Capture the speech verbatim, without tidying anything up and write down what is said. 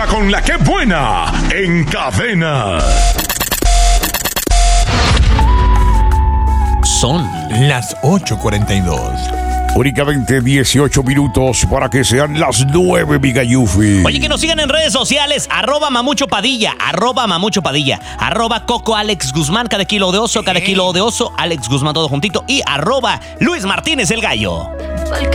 Ahora con la que buena en Cadena. Son las ocho cuarenta y dos. Únicamente dieciocho minutos para que sean las nueve, mi Gayufi. Oye, que nos sigan en redes sociales, arroba Mamucho Padilla, arroba Mamucho Padilla, arroba Coco Alex Guzmán, cada kilo de oso, cada kilo de oso, Alex Guzmán todo juntito, y arroba Luis Martínez el Gallo.